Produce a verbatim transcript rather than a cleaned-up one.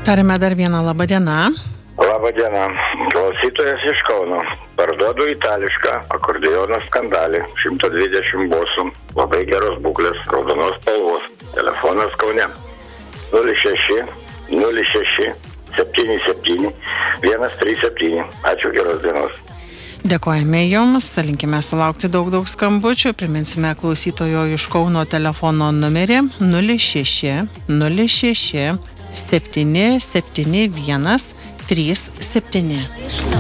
Tarime dar vieną labą dieną. Labą dieną. Klausytojas iš Kauno. Parduodu itališką akordeoną skandalį. šimto dvidešimt bosų. Labai geros būklės, raudonos spalvos. Telefonas Kaune. nulis šeši nulis šeši septyni septyni vienas trys septyni. Ačiū, geros dienos. Dėkojame Jums, linkime sulaukti daug daug skambučių. Priminsime klausytojo iš Kauno telefono numerį nulis šeši nulis šeši septyni septyni vienas trys septyni.